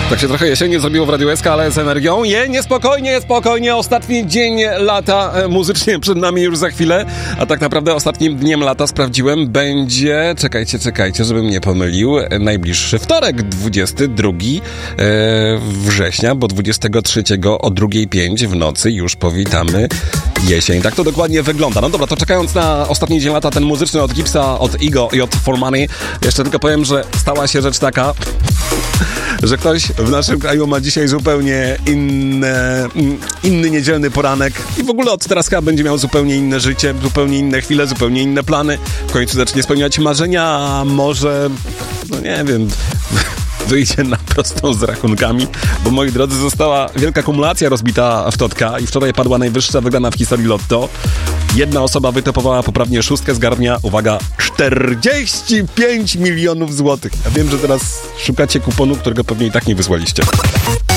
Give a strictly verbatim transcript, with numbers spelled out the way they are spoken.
Tak się trochę jesiennie zrobiło w Radiu S K, ale z energią. Je, niespokojnie, spokojnie. Ostatni dzień lata e, muzycznie przed nami już za chwilę. A tak naprawdę ostatnim dniem lata, sprawdziłem, będzie... Czekajcie, czekajcie, żebym nie pomylił. Najbliższy wtorek, dwudziestego drugiego e, września, bo dwudziestego trzeciego o drugiej pięć w nocy już powitamy jesień. Tak to dokładnie wygląda. No dobra, to czekając na ostatni dzień lata, ten muzyczny od Gipsa, od Igo i od For Money, jeszcze tylko powiem, że stała się rzecz taka, że ktoś w naszym kraju ma dzisiaj zupełnie inne, inny niedzielny poranek i w ogóle od teraz chyba będzie miał zupełnie inne życie, zupełnie inne chwile, zupełnie inne plany. W końcu zacznie spełniać marzenia, a może, no nie wiem, wyjdzie na prostą z rachunkami, bo moi drodzy, została wielka kumulacja rozbita w Totka i wczoraj padła najwyższa wygrana w historii Lotto. Jedna osoba wytopowała poprawnie szóstkę, zgarnia, uwaga, czterdzieści pięć milionów złotych. Ja wiem, że teraz szukacie kuponu, którego pewnie i tak nie wysłaliście.